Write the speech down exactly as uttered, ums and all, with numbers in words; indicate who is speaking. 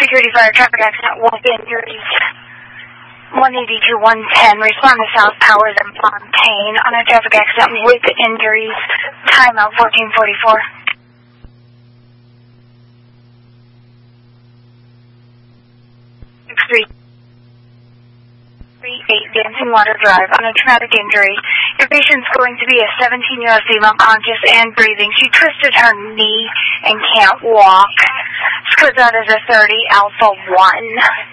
Speaker 1: Security Fire traffic accident with injuries. one eighty-two, one ten, respond to South Powers and Fontaine on a traffic accident with injuries. Timeout fourteen forty-four. six three three eight Dancing Water Drive on a traumatic injury. Your patient's going to be a seventeen-year-old female conscious and breathing. She twisted her knee and can't walk. Scored out as a thirty, Alpha one.